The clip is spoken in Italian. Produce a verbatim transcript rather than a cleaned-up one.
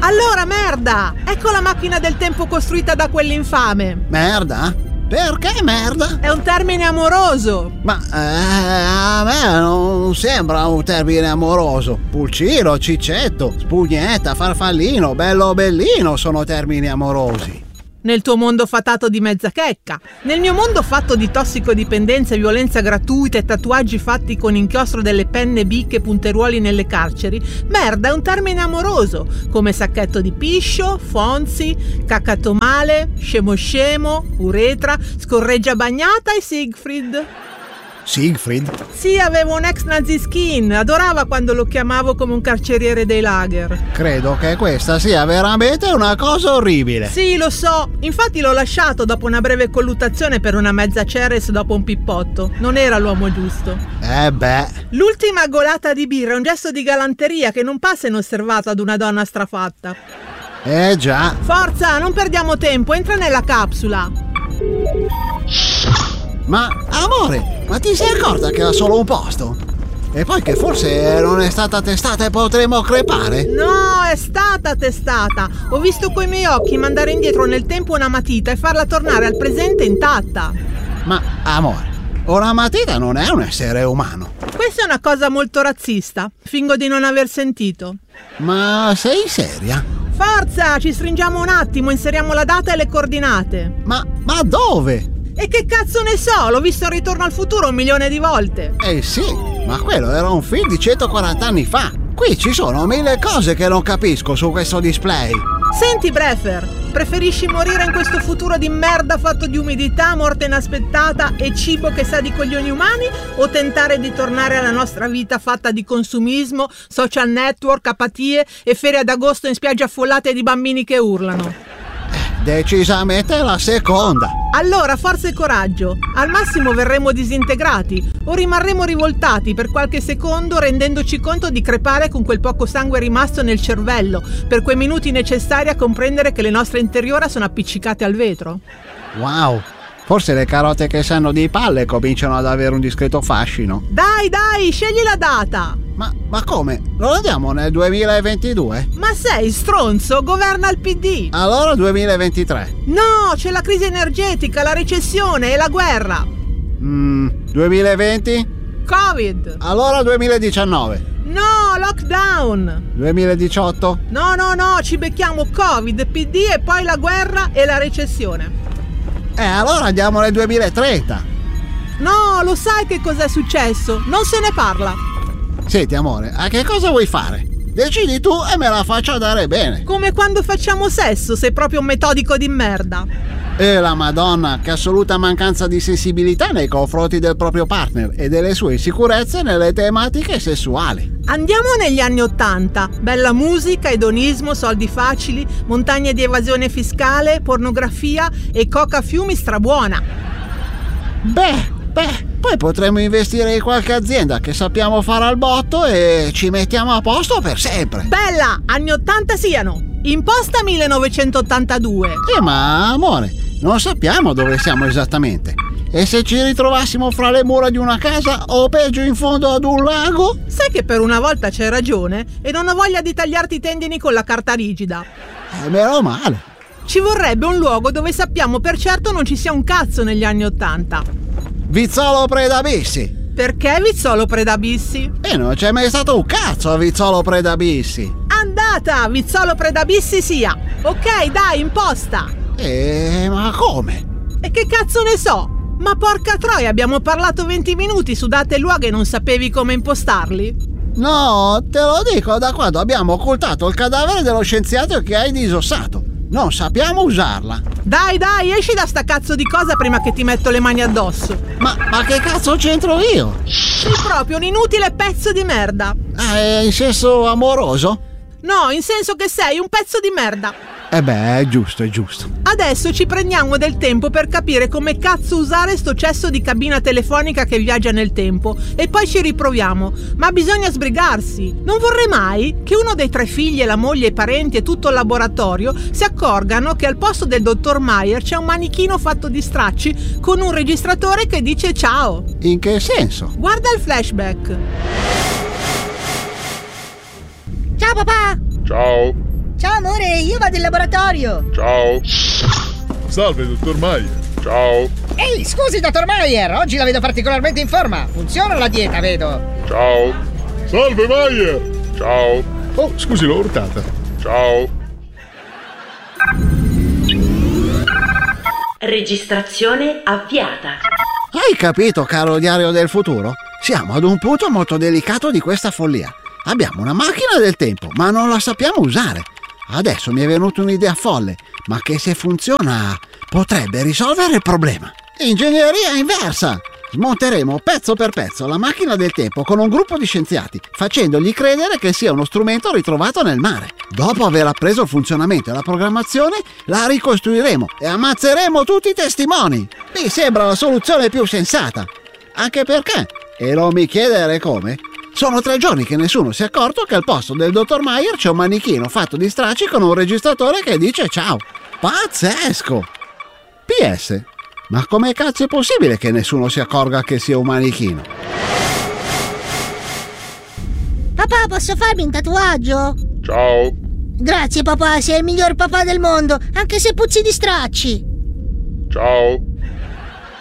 Allora, merda! Ecco la macchina del tempo costruita da quell'infame. Merda? Perché merda? È un termine amoroso. Ma eh, a me non sembra un termine amoroso. Pulcino, ciccetto, spugnetta, farfallino, bello bellino sono termini amorosi. Nel tuo mondo fatato di mezza checca. Nel mio mondo fatto di tossicodipendenza, violenza gratuita e tatuaggi fatti con inchiostro delle penne, bicche, punteruoli nelle carceri, merda è un termine amoroso, come sacchetto di piscio, fonzi, caccatomale, scemo scemo, uretra, scorreggia bagnata e Siegfried. Siegfried? Sì, avevo un ex nazi skin, adorava quando lo chiamavo come un carceriere dei lager. Credo che questa sia veramente una cosa orribile. Sì, lo so, infatti l'ho lasciato dopo una breve colluttazione per una mezza Ceres dopo un pippotto. Non era l'uomo giusto. Eh beh. L'ultima golata di birra è un gesto di galanteria che non passa inosservato ad una donna strafatta. Eh già. Forza, non perdiamo tempo, entra nella capsula. Ma, amore, ma ti sei accorta che ha solo un posto? E poi che forse non è stata testata e potremo crepare? No, è stata testata. Ho visto coi miei occhi mandare indietro nel tempo una matita e farla tornare al presente intatta. Ma, amore, una matita non è un essere umano. Questa è una cosa molto razzista. Fingo di non aver sentito. Ma sei seria? Forza, ci stringiamo un attimo, inseriamo la data e le coordinate. Ma, ma dove? E che cazzo ne so, l'ho visto in Ritorno al futuro un milione di volte. Eh sì, ma quello era un film di centoquaranta anni fa. Qui ci sono mille cose che non capisco su questo display. Senti Brefer, preferisci morire in questo futuro di merda fatto di umidità, morte inaspettata e cibo che sa di coglioni umani, o tentare di tornare alla nostra vita fatta di consumismo, social network, apatie e ferie ad agosto in spiagge affollate di bambini che urlano? Decisamente la seconda. Allora, forza e coraggio. Al massimo verremo disintegrati o rimarremo rivoltati per qualche secondo, rendendoci conto di crepare con quel poco sangue rimasto nel cervello, per quei minuti necessari a comprendere che le nostre interiora sono appiccicate al vetro. Wow, forse le carote che sanno di palle cominciano ad avere un discreto fascino. Dai, dai, scegli la data. Ma, ma come? Lo andiamo nel duemilaventidue? Ma sei stronzo? Governa il P D. Allora duemilaventitré. No, c'è la crisi energetica, la recessione e la guerra. Mm, duemilaventi? Covid. Allora duemiladiciannove. No, lockdown. duemiladiciotto? No, no, no, ci becchiamo Covid, P D e poi la guerra e la recessione. Eh, allora andiamo nel duemilatrenta. No, lo sai che cos'è successo? Non se ne parla. Senti amore, a che cosa vuoi fare? Decidi tu e me la faccio andare bene. Come quando facciamo sesso, sei proprio un metodico di merda. E la Madonna, che assoluta mancanza di sensibilità nei confronti del proprio partner e delle sue insicurezze nelle tematiche sessuali. Andiamo negli anni Ottanta. Bella musica, edonismo, soldi facili, montagne di evasione fiscale, pornografia e coca a fiumi strabuona. Beh, beh, poi potremmo investire in qualche azienda che sappiamo fare al botto e ci mettiamo a posto per sempre. Bella, anni Ottanta siano. Imposta millenovecentottantadue. Eh, ma amore, non sappiamo dove siamo esattamente. E se ci ritrovassimo fra le mura di una casa o peggio in fondo ad un lago? Sai che per una volta c'hai ragione e non ho voglia di tagliarti i tendini con la carta rigida. Eh, meno male. Ci vorrebbe un luogo dove sappiamo per certo non ci sia un cazzo negli anni Ottanta. Vizzolo Predabissi. Perché Vizzolo Predabissi? E non c'è mai stato un cazzo a Vizzolo Predabissi. Andata, Vizzolo Predabissi sia. Ok, dai, imposta. Eh, ma come? E che cazzo ne so? Ma porca troia, abbiamo parlato venti minuti su date e luoghi e non sapevi come impostarli? No, te lo dico da quando abbiamo occultato il cadavere dello scienziato che hai disossato. Non sappiamo usarla. Dai, dai, esci da sta cazzo di cosa prima che ti metto le mani addosso. Ma, ma che cazzo c'entro io? Sei proprio un inutile pezzo di merda. Ah, è in senso amoroso? No, in senso che sei un pezzo di merda. Eh beh, è giusto, è giusto. Adesso ci prendiamo del tempo per capire come cazzo usare sto cesso di cabina telefonica che viaggia nel tempo e poi ci riproviamo. Ma bisogna sbrigarsi. Non vorrei mai che uno dei tre figli e la moglie e i parenti e tutto il laboratorio si accorgano che al posto del dottor Meyer c'è un manichino fatto di stracci con un registratore che dice ciao. In che senso? Guarda il flashback. Ciao papà! Ciao. Ciao amore, io vado in laboratorio. Ciao. Salve, dottor Maier. Ciao. Ehi, scusi, dottor Maier, oggi la vedo particolarmente in forma. Funziona la dieta, vedo. Ciao. Salve, Maier. Ciao. Oh, scusi, l'ho urtata. Ciao. Registrazione avviata. Hai capito, caro diario del futuro? Siamo ad un punto molto delicato di questa follia. Abbiamo una macchina del tempo, ma non la sappiamo usare. Adesso mi è venuta un'idea folle, ma che se funziona potrebbe risolvere il problema. Ingegneria inversa! Smonteremo pezzo per pezzo la macchina del tempo con un gruppo di scienziati, facendogli credere che sia uno strumento ritrovato nel mare. Dopo aver appreso il funzionamento e la programmazione, la ricostruiremo e ammazzeremo tutti i testimoni. Mi sembra la soluzione più sensata. Anche perché, e non mi chiedere come, sono tre giorni che nessuno si è accorto che al posto del dottor Maier c'è un manichino fatto di stracci con un registratore che dice ciao. Pazzesco! P S. Ma come cazzo è possibile che nessuno si accorga che sia un manichino? Papà, posso farmi un tatuaggio? Ciao. Grazie papà, sei il miglior papà del mondo, anche se puzzi di stracci. Ciao.